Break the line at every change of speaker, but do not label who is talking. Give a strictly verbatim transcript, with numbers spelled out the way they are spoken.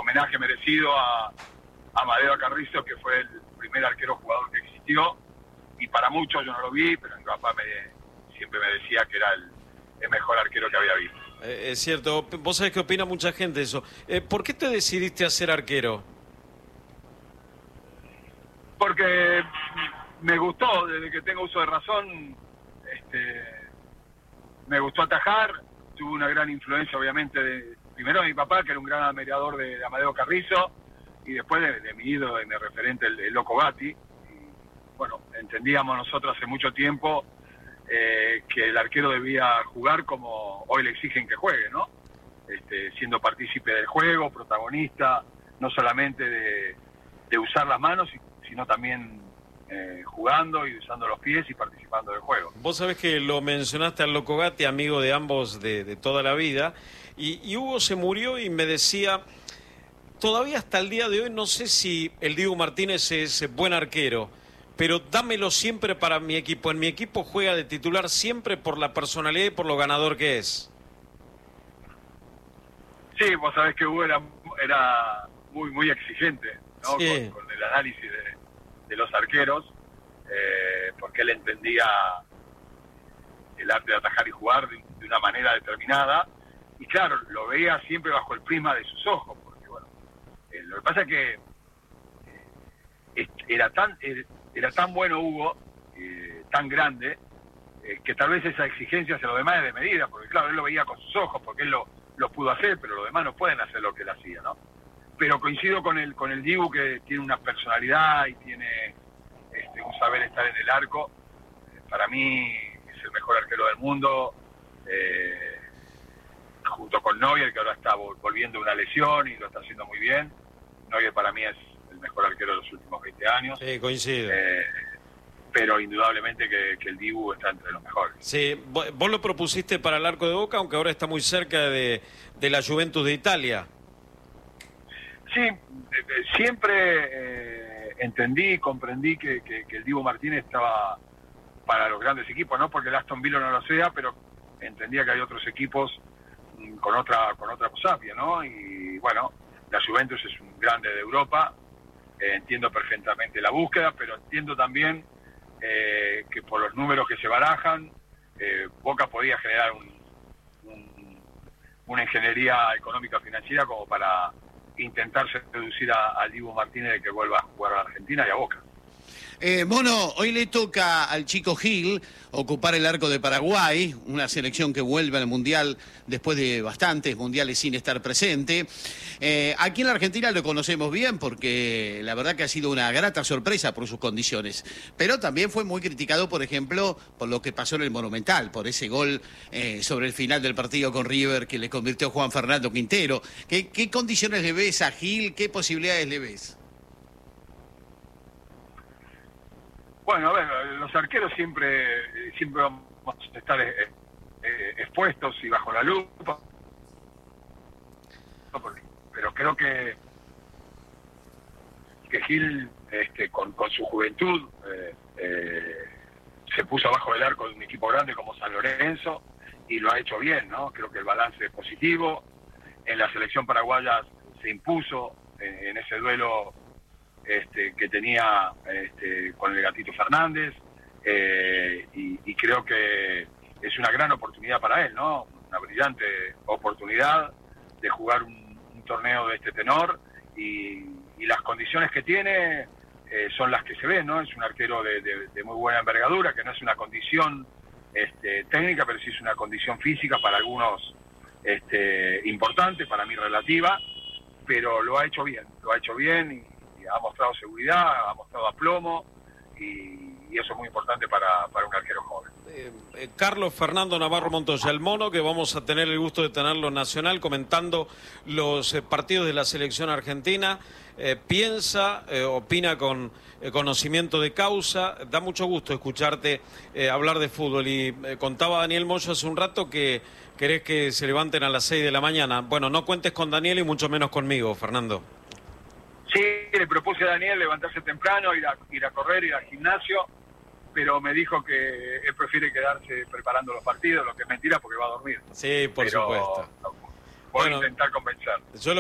homenaje merecido a, a Amadeo Carrizo, que fue el primer arquero jugador que existió, y para muchos yo no lo vi, pero mi papá me, siempre me decía que era el, el mejor arquero que había visto.
Eh, es cierto, vos sabés que opina mucha gente eso. Eh, ¿Por qué te decidiste a ser arquero?
Porque me gustó, desde que tengo uso de razón, este, me gustó atajar, tuve una gran influencia obviamente, de, primero de mi papá, que era un gran admirador de, de Amadeo Carrizo, y después de, de mi ídolo, de mi referente, el, el Loco Gatti. Y, bueno, entendíamos nosotros hace mucho tiempo eh, que el arquero debía jugar como hoy le exigen que juegue, ¿no? Este, siendo partícipe del juego, protagonista, no solamente de, de usar las manos, sino también eh, jugando y usando los pies y participando del juego.
Vos sabés que lo mencionaste al Loco Gatti, amigo de ambos de, de toda la vida, y, y Hugo se murió y me decía, todavía hasta el día de hoy no sé si el Dibu Martínez es buen arquero, pero dámelo siempre para mi equipo. En mi equipo juega de titular siempre por la personalidad y por lo ganador que es.
Sí, vos sabés que Hugo era, era muy, muy exigente, ¿no?
Sí.
Con, con el análisis de, de los arqueros, eh, porque él entendía el arte de atajar y jugar de, de una manera determinada, y claro, lo veía siempre bajo el prisma de sus ojos, porque bueno, eh, lo que pasa es que eh, era tan eh, era tan bueno Hugo, eh, tan grande, eh, que tal vez esa exigencia hacia los demás es de medida, porque claro, él lo veía con sus ojos, porque él lo, lo pudo hacer, pero los demás no pueden hacer lo que él hacía, ¿no? Pero coincido con el con el Dibu, que tiene una personalidad y tiene este, un saber estar en el arco. Para mí es el mejor arquero del mundo, eh, junto con Neuer, que ahora está volviendo de una lesión y lo está haciendo muy bien. Neuer para mí es el mejor arquero de los últimos veinte años.
Sí, coincido.
Eh, pero indudablemente que, que el Dibu está entre los mejores.
Sí, vos lo propusiste para el arco de Boca, aunque ahora está muy cerca de, de la Juventus de Italia.
Sí, siempre eh, entendí y comprendí que, que, que el Dibu Martínez estaba para los grandes equipos, no porque el Aston Villa no lo sea, pero entendía que hay otros equipos mm, con otra con otra posapia, ¿no? Y bueno, la Juventus es un grande de Europa, eh, entiendo perfectamente la búsqueda, pero entiendo también eh, que por los números que se barajan, eh, Boca podía generar un, un, una ingeniería económica financiera como para intentar seducir a, a Dibu Martínez de que vuelva a jugar a Argentina y a Boca.
Eh, Mono, hoy le toca al chico Gil ocupar el arco de Paraguay, una selección que vuelve al Mundial después de bastantes mundiales sin estar presente. Eh, aquí en la Argentina lo conocemos bien porque la verdad que ha sido una grata sorpresa por sus condiciones, pero también fue muy criticado, por ejemplo, por lo que pasó en el Monumental, por ese gol eh, sobre el final del partido con River que le convirtió Juan Fernando Quintero. ¿Qué, qué condiciones le ves a Gil? ¿Qué posibilidades le ves?
Bueno, a ver, los arqueros siempre siempre vamos a estar eh, eh, expuestos y bajo la lupa, pero creo que que Gil, este, con, con su juventud, eh, eh, se puso abajo del arco de un equipo grande como San Lorenzo y lo ha hecho bien, ¿no? Creo que el balance es positivo. En la selección paraguaya se impuso en, en ese duelo Este, que tenía este, con el Gatito Fernández, eh, y, y creo que es una gran oportunidad para él, ¿no? Una brillante oportunidad de jugar un, un torneo de este tenor, y, y las condiciones que tiene eh, son las que se ven, ¿no? Es un arquero de, de, de muy buena envergadura, que no es una condición este, técnica, pero sí es una condición física para algunos este, importante, para mí relativa, pero lo ha hecho bien, lo ha hecho bien y ha mostrado seguridad, ha mostrado aplomo, y, y eso es muy importante para, para un arquero joven.
Eh, eh, Carlos Fernando Navarro Montoya, el Mono, que vamos a tener el gusto de tenerlo nacional comentando los eh, partidos de la selección argentina. Eh, piensa, eh, opina con eh, conocimiento de causa. Da mucho gusto escucharte eh, hablar de fútbol. Y eh, contaba Daniel Moyo hace un rato que querés que se levanten a las seis de la mañana. Bueno, no cuentes con Daniel y mucho menos conmigo, Fernando.
Sí, le propuse a Daniel levantarse temprano, ir a, ir a correr, ir al gimnasio, pero me dijo que él prefiere quedarse preparando los partidos, lo que es mentira porque va a dormir.
Sí, por
pero
supuesto.
Voy
bueno,
a intentar convencer.
Yo lo